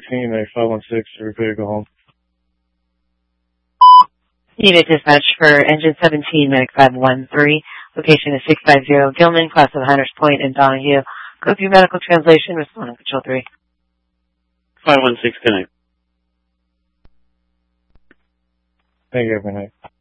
Meg 516, repair to go home. Unit dispatch for engine 17, Meg 513. Location is 650 Gilman, class of Hunters Point in Donahue. Go through medical translation, respond on Control 3. 516, connect. Thank you, good night.